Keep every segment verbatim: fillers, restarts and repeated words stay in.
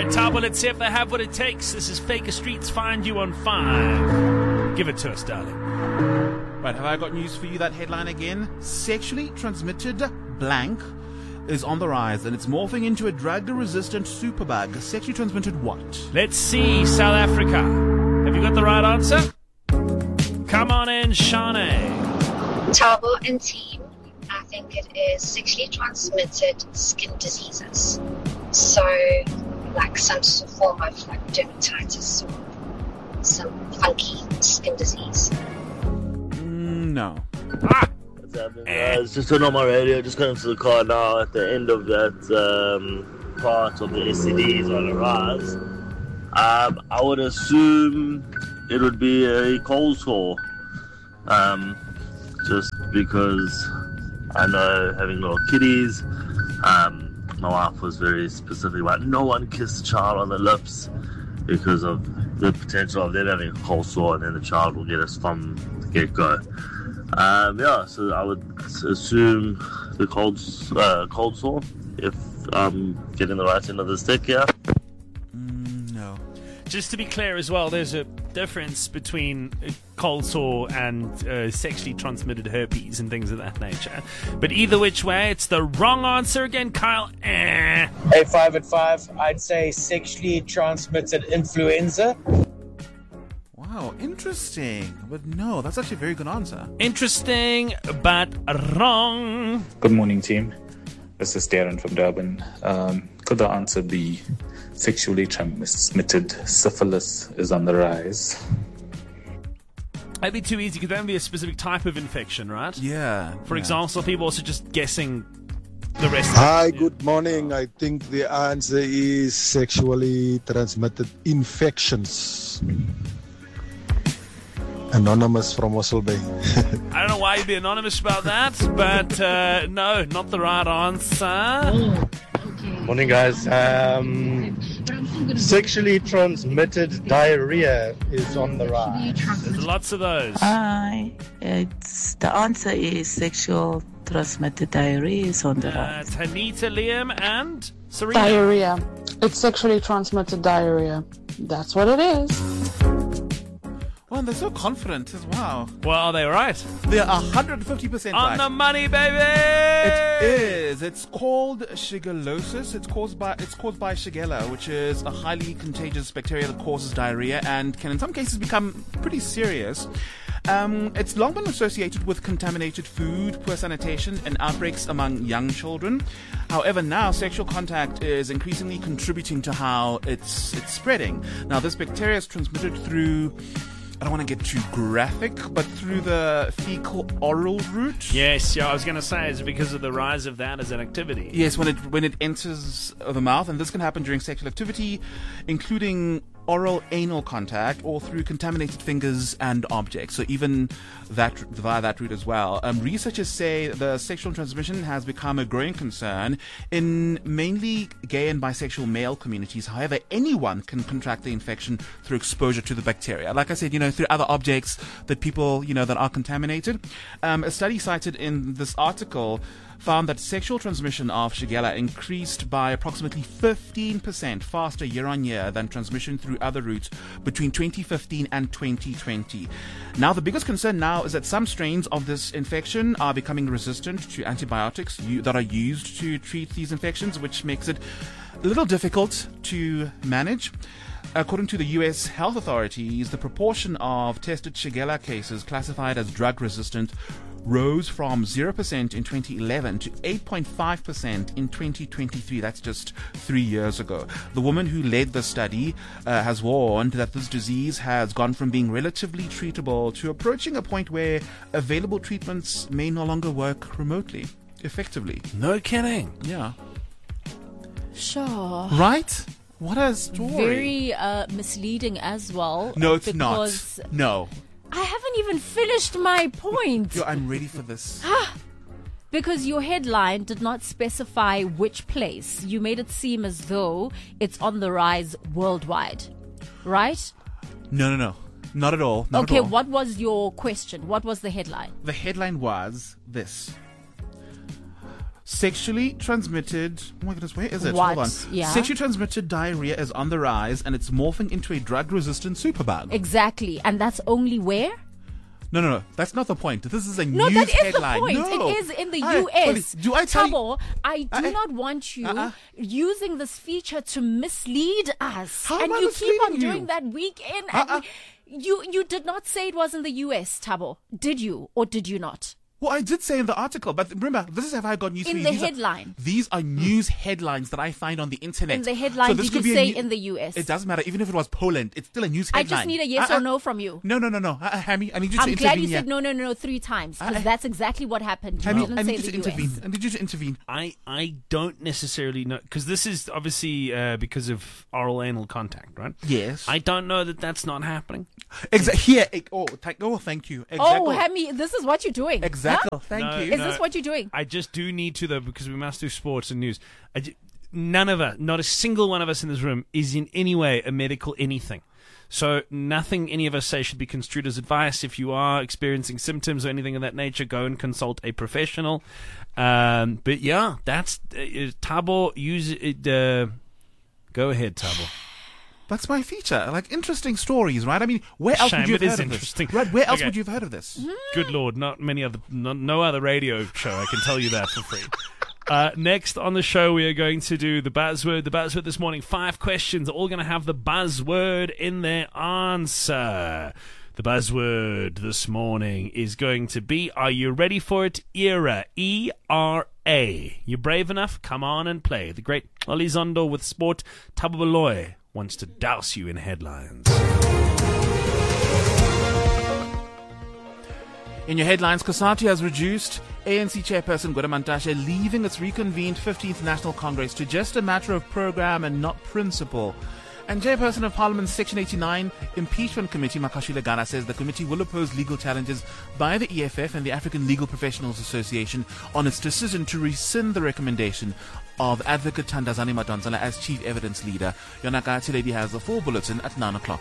right, Tabo, let's see if they have what it takes. This is Faker Streets Find You on five. Give it to us, darling. Right, have I got news for you? That headline again. Sexually transmitted blank is on the rise, and it's morphing into a drug-resistant superbug. Sexually transmitted what? Let's see, South Africa. Have you got the right answer? Come on in, Shanae. Tabo and team, I think it is sexually transmitted skin diseases. So, like some sort of form of like dermatitis or some funky skin disease. Mm, no. Ah! What's happening, guys? Just turned on my radio, just got into the car now at the end of that um, part of the S T Ds on the rise. Um, I would assume it would be a cold sore. Um, just because I know having little kiddies, um, my wife was very specific about no one kiss the child on the lips because of the potential of them having a cold sore and then the child will get us from the get-go. Um, yeah, so I would assume the cold, uh, cold sore if I'm getting the right end of the stick, yeah. Mm, no. Just to be clear as well, there's a difference between a cold sore and uh, sexually transmitted herpes and things of that nature. But either which way, it's the wrong answer again, Kyle. Eh. Hey, five at five, I'd say sexually transmitted influenza. Wow, interesting. But no, that's actually a very good answer. Interesting, but wrong. Good morning, team. This is Darren from Durban. Um, could the answer be sexually transmitted syphilis is on the rise? That'd be too easy. Could that be a specific type of infection, right? Yeah. For yeah. example, some people also just guessing the rest. Hi, of it. good morning. I think the answer is sexually transmitted infections. Anonymous from Mossel Bay. I don't know why you'd be anonymous about that, but uh, no, not the right answer. Morning, guys. Um, sexually transmitted diarrhea is on the rise. There's lots of those. Hi. It's, the answer is sexual transmitted diarrhea is on the Uh, rise. it's Hanita, Liam, and Serena. Diarrhea. It's sexually transmitted diarrhea. That's what it is. Well, and they're so confident as well. Well, are they right? They're one hundred fifty percent On right. the money, baby! It is. It's called shigellosis. It's caused by it's caused by Shigella, which is a highly contagious bacteria that causes diarrhea and can, in some cases, become pretty serious. Um, it's long been associated with contaminated food, poor sanitation, and outbreaks among young children. However, now sexual contact is increasingly contributing to how it's it's spreading. Now, this bacteria is transmitted through, I don't want to get too graphic, but through the fecal-oral route. Yes, yeah, I was going to say, is it because of the rise of that as an activity? Yes, when it when it enters the mouth, and this can happen during sexual activity, including oral anal contact or through contaminated fingers and objects. So even that via that route as well. Um, researchers say the sexual transmission has become a growing concern in mainly gay and bisexual male communities. However, anyone can contract the infection through exposure to the bacteria. Like I said, you know, through other objects that people, you know, that are contaminated. Um, a study cited in this article found that sexual transmission of Shigella increased by approximately fifteen percent faster year on year than transmission through other routes between twenty fifteen and twenty twenty. Now, the biggest concern now is that some strains of this infection are becoming resistant to antibiotics u- that are used to treat these infections, which makes it a little difficult to manage. According to the U S health authorities, the proportion of tested Shigella cases classified as drug-resistant rose from zero percent in twenty eleven to eight point five percent in twenty twenty-three. That's just three years ago. The woman who led the study uh, has warned that this disease has gone from being relatively treatable to approaching a point where available treatments may no longer work remotely, effectively. No kidding. Yeah. Sure. Right? What a story. Very uh, misleading as well. No, it's because not. No. I haven't even finished my point. Yo, I'm ready for this. Because your headline did not specify which place. You made it seem as though it's on the rise worldwide. Right? No, no, no. Not at all. Not okay, at all. what was your question? What was the headline? The headline was this. Sexually transmitted. Oh my goodness, where is it? What? Hold on. Yeah. Sexually transmitted diarrhea is on the rise, and it's morphing into a drug-resistant superbug. Exactly, and that's only where? No, no, no. That's not the point. This is a No, news that is headline. the point. No. It is in the I- U S. Do I tell you? Tabo, I do I- not want you Uh-uh. using this feature to mislead us. How and am I you keep on misleading doing you? that week in. Uh-uh. And you, you did not say it was in the U S, Tabo. Did you? Or did you not? Well, I did say in the article, but remember, this is how I got news In for you. the These are- headline. these are news headlines that I find on the internet. In the headline, So this did could you be a say new- in the U S? It doesn't matter. Even if it was Poland, it's still a news I headline. just need a yes Uh-uh. or no from you. No, no, no, no. Uh-uh, Hammy, I need you to I'm intervene glad you here. said no, no, no, no three times, because I- that's exactly what happened. You Hammy, didn't I say need you to the U S. intervene. I need you to intervene. I, I don't necessarily know, because this is obviously uh, because of oral anal contact, right? Yes. I don't know that that's not happening. Exactly. Here. eh, Oh, thank, oh, thank you. Exactly. Oh, Hammy, this is what you're doing. Exactly. Huh? Thank No, you. Is no. this what you're doing? I just do need to, though, because we must do sports and news. I ju- none of us, not a single one of us in this room, is in any way a medical anything. So nothing any of us say should be construed as advice. If you are experiencing symptoms or anything of that nature, go and consult a professional. Um, but yeah, that's uh, Tabo. Use it. Uh, go ahead, Tabo. That's my feature. Like interesting stories, right? I mean, where else Shame, would you have it heard is of this? interesting. Right? Where else Okay. would you have heard of this? Good Lord, not many other, no, no other radio show. I can tell you that for free. Uh, next on the show, we are going to do the buzzword. The buzzword this morning, five questions, all going to have the buzzword in their answer. The buzzword this morning is going to be, are you ready for it? ERA. E R A. You brave enough? Come on and play. The great Ollie Zondo with sport. Tabo Baloy wants to douse you in headlines. In your headlines, COSATU has reduced A N C chairperson Gwede Mantashe leaving its reconvened fifteenth National Congress to just a matter of program and not principle. And chairperson of Parliament's Section eighty-nine Impeachment Committee, Makashile Gana, says the committee will oppose legal challenges by the E F F and the African Legal Professionals Association on its decision to rescind the recommendation of Advocate Thandazani Madonsela as chief evidence leader. Yonaka Lady has the full bulletin at nine o'clock.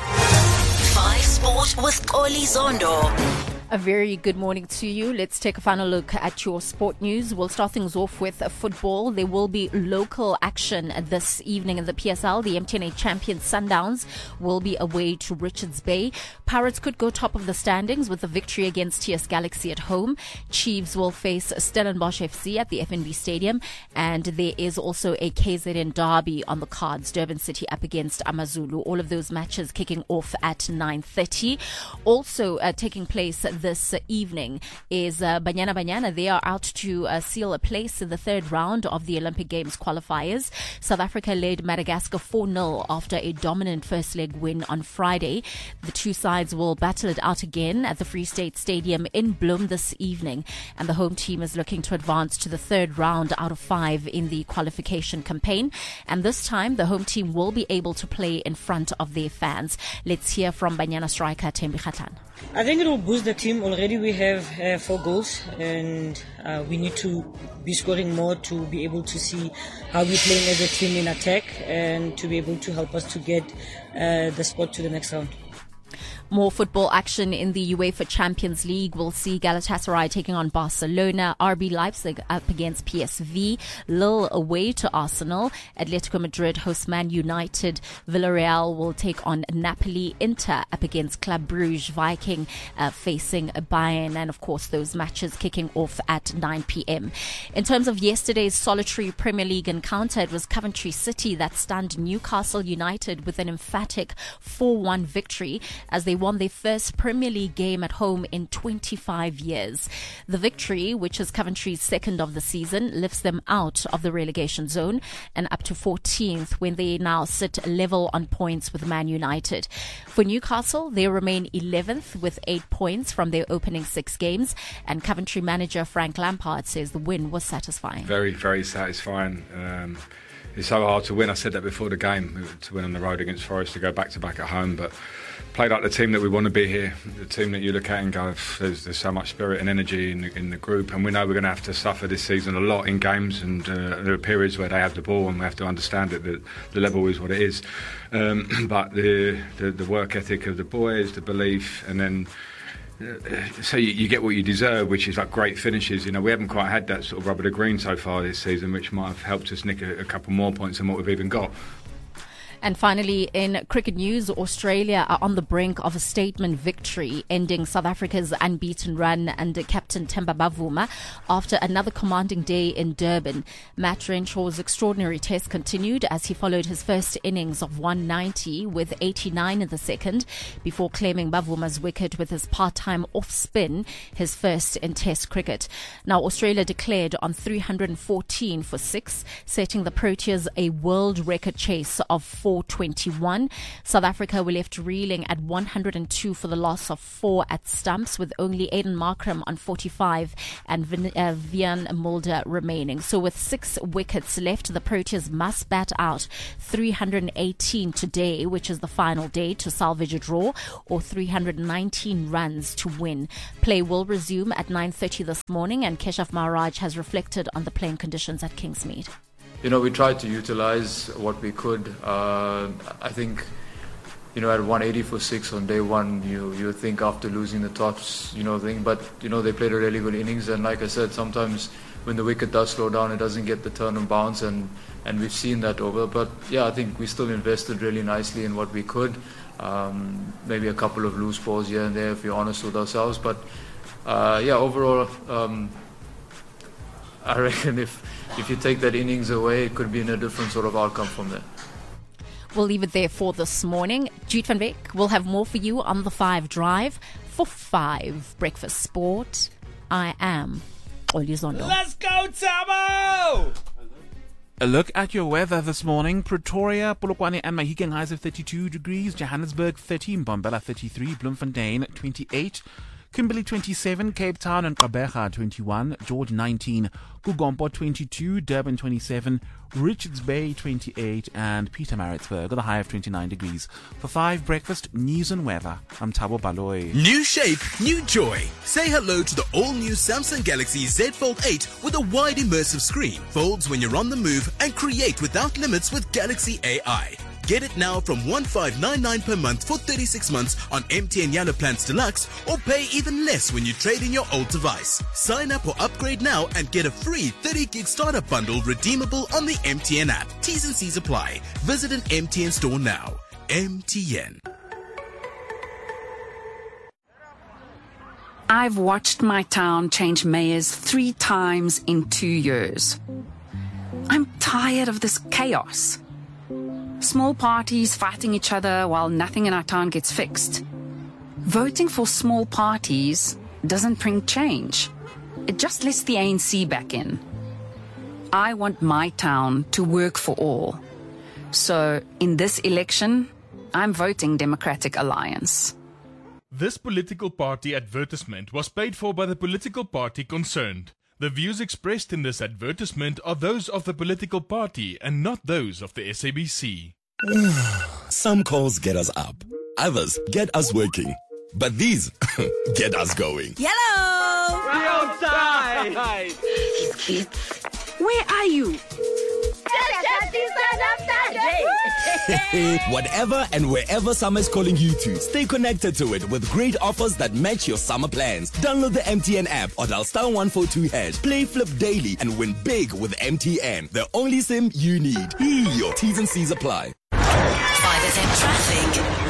Five Sport with Ollie Zondo. A very good morning to you. Let's take a final look at your sport news. We'll start things off with football. There will be local action this evening in the P S L. The M T N A champion Sundowns will be away to Richards Bay. Pirates could go top of the standings with a victory against T S Galaxy at home. Chiefs will face Stellenbosch F C at the F N B Stadium. And there is also a K Z N derby on the cards. Durban City up against Amazulu. All of those matches kicking off at nine thirty. Also uh, taking place this evening is uh, Banyana Banyana. They are out to uh, seal a place in the third round of the Olympic Games qualifiers. South Africa led Madagascar four nil after a dominant first leg win on Friday. The two sides will battle it out again at the Free State Stadium in Bloem this evening. And the home team is looking to advance to the third round out of five in the qualification campaign. And this time, the home team will be able to play in front of their fans. Let's hear from Banyana striker Thembi Kgatlan. I think it will boost the team. Already we have uh, four goals, and uh, we need to be scoring more to be able to see how we're playing as a team in attack and to be able to help us to get uh, the spot to the next round. More football action in the UEFA Champions League. We'll see Galatasaray taking on Barcelona, R B Leipzig up against P S V, Lille away to Arsenal, Atletico Madrid host Man United, Villarreal will take on Napoli, Inter up against Club Brugge, Viking uh, facing Bayern, and of course those matches kicking off at nine p.m. In terms of yesterday's solitary Premier League encounter, it was Coventry City that stunned Newcastle United with an emphatic four one victory as they won their first Premier League game at home in twenty-five years. The victory, which is Coventry's second of the season, lifts them out of the relegation zone and up to fourteenth when they now sit level on points with Man United. For Newcastle, they remain eleventh with eight points from their opening six games, and Coventry manager Frank Lampard says the win was satisfying. Very, very satisfying. Um, it's so hard to win. I said that before the game, to win on the road against Forest, to go back-to-back at home, but played like the team that we want to be here, the team that you look at and go, there's, there's so much spirit and energy in the, in the group, and we know we're going to have to suffer this season a lot in games, and uh, there are periods where they have the ball and we have to understand it, that the level is what it is. Um, but the, the the work ethic of the boys, the belief, and then so you, you get what you deserve, which is like great finishes. You know, we haven't quite had that sort of rubber to green so far this season, which might have helped us nick a, a couple more points than what we've even got. And finally, in cricket news, Australia are on the brink of a statement victory, ending South Africa's unbeaten run under captain Themba Bavuma after another commanding day in Durban. Matt Renshaw's extraordinary test continued as he followed his first innings of one ninety with eighty-nine in the second before claiming Bavuma's wicket with his part-time off-spin, his first in test cricket. Now, Australia declared on three hundred fourteen for six, setting the Proteas a world record chase of four twenty-one. South Africa were left reeling at one hundred two for the loss of four at stumps, with only Aiden Markram on forty-five and Vin, uh, Vian Mulder remaining. So with six wickets left, the Proteas must bat out three hundred eighteen today, which is the final day, to salvage a draw, or three hundred nineteen runs to win. Play will resume at nine thirty this morning, and Keshav Maharaj has reflected on the playing conditions at Kingsmead. You know, we tried to utilize what we could. Uh, I think, you know, at one eighty for six on day one, you you think after losing the tops, you know, thing. But, you know, they played a really good innings. And like I said, sometimes when the wicket does slow down, it doesn't get the turn and bounce. And, and we've seen that over. But, yeah, I think we still invested really nicely in what we could. Um, maybe a couple of loose balls here and there, if we're honest with ourselves. But, uh, yeah, overall, um, I reckon if... If you take that innings away, it could be in a different sort of outcome from there. We'll leave it there for this morning. Jude van Beek will have more for you on the Five Drive. For Five Breakfast Sport, I am Oli Zondo. Let's go, Tabo! A look at your weather this morning. Pretoria, Polokwane and Mahikeng highs of thirty-two degrees. Johannesburg thirty, Mbombela thirty-three, Bloemfontein twenty-eight. Kimberley twenty-seven, Cape Town and Gqeberha twenty-one, George nineteen, Kugompo twenty-two, Durban twenty-seven, Richards Bay twenty-eight, and Pietermaritzburg with a high of twenty-nine degrees. For Five Breakfast News and Weather, I'm Thabo Baloyi. New shape, new joy. Say hello to the all-new Samsung Galaxy Z Fold eight with a wide immersive screen. Folds when you're on the move and create without limits with Galaxy A I. Get it now from one thousand five hundred ninety-nine per month for thirty-six months on M T N Yano Plans Deluxe, or pay even less when you trade in your old device. Sign up or upgrade now and get a free thirty gig startup bundle redeemable on the M T N app. T's and C's apply. Visit an M T N store now. M T N. I've watched my town change mayors three times in two years. I'm tired of this chaos. Small parties fighting each other while nothing in our town gets fixed. Voting for small parties doesn't bring change. It just lets the A N C back in. I want my town to work for all. So, in this election, I'm voting Democratic Alliance. This political party advertisement was paid for by the political party concerned. The views expressed in this advertisement are those of the political party and not those of the S A B C. Some calls get us up, others get us working, but these get us going. Yellow! We're outside! These kids. Where are you? Whatever and wherever summer is calling you to, stay connected to it with great offers that match your summer plans. Download the M T N app or dial star one four two hash. Play Flip daily and win big with M T N. The only SIM you need. Your T's and C's apply. five F M traffic.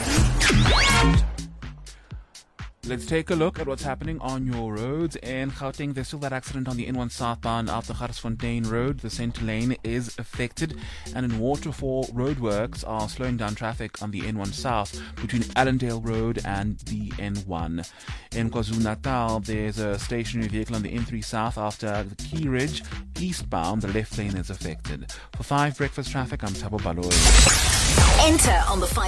Let's take a look at what's happening on your roads. In Gauteng, there's still that accident on the N one southbound after Garsfontein Road. The centre lane is affected. And in Waterfall, roadworks are slowing down traffic on the N one south between Allendale Road and the N one. In KwaZulu-Natal, there's a stationary vehicle on the N three south after the Key Ridge eastbound. The left lane is affected. For Five Breakfast Traffic, I'm Thabo Baloyi. Enter on the five